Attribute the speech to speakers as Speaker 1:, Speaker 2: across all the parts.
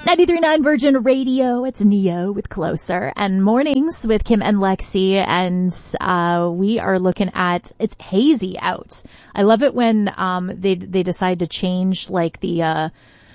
Speaker 1: 93.9 Virgin Radio. It's Neo with Closer and Mornings with Kim and Lexi. And, we are looking at, it's hazy out. I love it when, they decide to change like the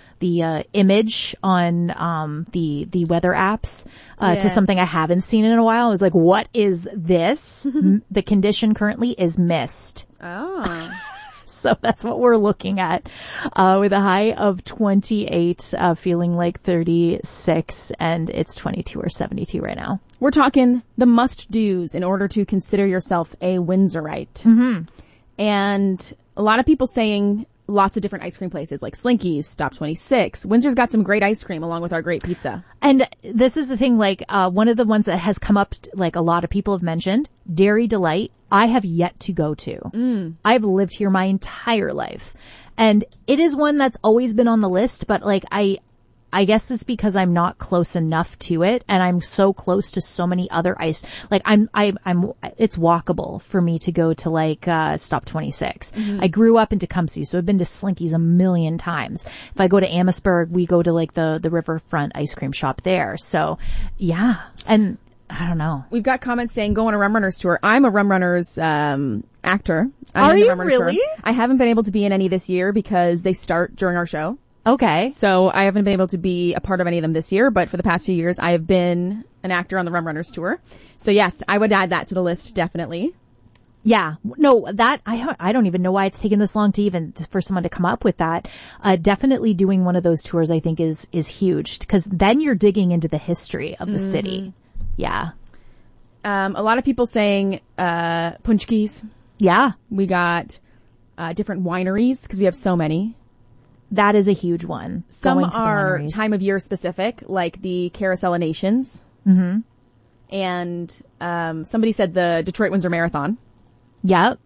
Speaker 1: image on, the weather apps, to something I haven't seen in a while. I was like, what is this? The condition currently is mist.
Speaker 2: Oh.
Speaker 1: So that's what we're looking at, with a high of 28, feeling like 36, and it's 22 or 72 right now.
Speaker 2: We're talking the must-dos in order to consider yourself a Windsorite. Mm-hmm. And a lot of people saying lots of different ice cream places like Slinky's, Stop 26. Windsor's got some great ice cream along with our great pizza.
Speaker 1: And this is the thing, like, one of the ones that has come up, like a lot of people have mentioned, Dairy Delight, I have yet to go to. I've lived here my entire life. And it is one that's always been on the list, but like I guess it's because I'm not close enough to it, and I'm so close to so many other ice. Like it's walkable for me to go to like Stop 26. I grew up in Tecumseh, so I've been to Slinky's a million times. If I go to Amherstburg, we go to like the riverfront ice cream shop there. So yeah, and I don't know.
Speaker 2: We've got comments saying go on a Rum Runners tour. I'm a Rum Runners actor.
Speaker 1: Are you really?
Speaker 2: Tour. I haven't been able to be in any this year because they start during our show.
Speaker 1: Okay.
Speaker 2: So I haven't been able to be a part of any of them this year, but for the past few years, I have been an actor on the Rum Runners tour. So yes, I would add that to the list, definitely.
Speaker 1: Yeah. No, that, I don't even know why it's taken this long for someone to come up with that. Definitely doing one of those tours I think is huge, because then you're digging into the history of the city. Yeah.
Speaker 2: A lot of people saying, Punchkis.
Speaker 1: Yeah.
Speaker 2: We got, different wineries, because we have so many.
Speaker 1: That is a huge one.
Speaker 2: Some are time of year specific, like the Carousel of Nations. Mm-hmm. And somebody said the Detroit Windsor Marathon.
Speaker 1: Yep.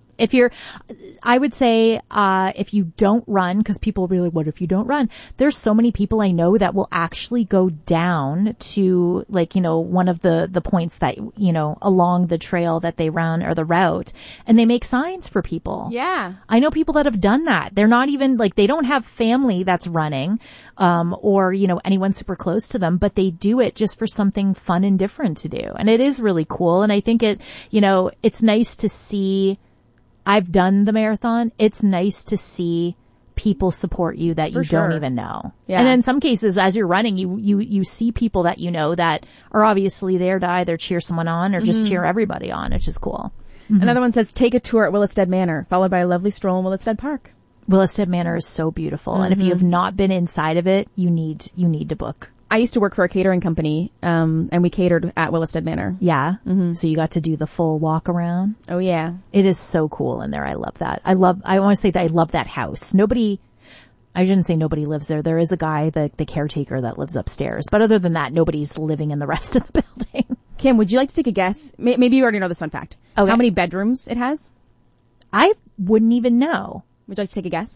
Speaker 1: I would say, if you don't run, because people really, what if you don't run? There's so many people I know that will actually go down to, like, one of the points that, along the trail that they run or the route, and they make signs for people.
Speaker 2: Yeah.
Speaker 1: I know people that have done that. They're not even, like, they don't have family that's running, or, anyone super close to them, but they do it just for something fun and different to do. And it is really cool. And I think it's nice to see. I've done the marathon. It's nice to see people support you that you don't even know. Yeah. And in some cases, as you're running, you see people that that are obviously there to either cheer someone on or just cheer everybody on, which is cool. Mm-hmm.
Speaker 2: Another one says, take a tour at Willisted Manor, followed by a lovely stroll in Willisted Park.
Speaker 1: Willisted Manor is so beautiful. And if you have not been inside of it, you need to book.
Speaker 2: I used to work for a catering company, and we catered at Willisted Manor.
Speaker 1: Yeah. Mm-hmm. So you got to do the full walk around.
Speaker 2: Oh yeah.
Speaker 1: It is so cool in there. I love that. I want to say that I love that house. I shouldn't say nobody lives there. There is a guy, the caretaker, that lives upstairs. But other than that, nobody's living in the rest of the building.
Speaker 2: Kim, would you like to take a guess? Maybe you already know this fun fact. Okay. How many bedrooms it has?
Speaker 1: I wouldn't even know.
Speaker 2: Would you like to take a guess?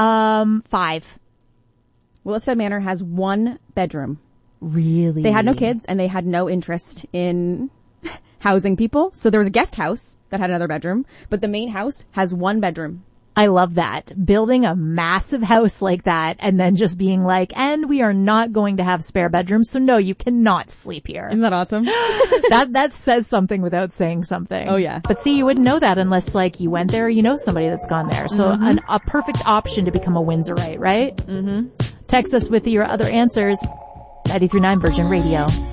Speaker 1: 5.
Speaker 2: Willisted Manor has 1 bedroom.
Speaker 1: Really?
Speaker 2: They had no kids and they had no interest in housing people. So there was a guest house that had another bedroom, but the main house has 1 bedroom.
Speaker 1: I love that. Building a massive house like that and then just being like, and we are not going to have spare bedrooms, so no, you cannot sleep here.
Speaker 2: Isn't that awesome?
Speaker 1: That says something without saying something.
Speaker 2: Oh yeah.
Speaker 1: But see, you wouldn't know that unless like you went there or somebody that's gone there. So a perfect option to become a Windsorite, right? Mm-hmm. Text us with your other answers. 93.9 Virgin Radio.